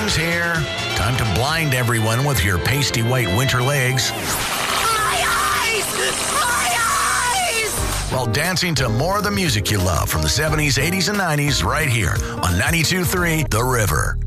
spring's here. Time to blind everyone with your pasty white winter legs. My eyes! My eyes! While dancing to more of the music you love from the 70s, 80s, and 90s right here on 92.3 The River.